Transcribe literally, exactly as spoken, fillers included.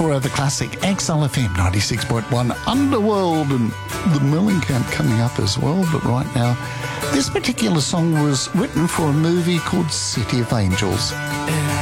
Forever the Classic, X L F M ninety-six point one, Underworld and the Mellencamp coming up as well. But right now, this particular song was written for a movie called City of Angels.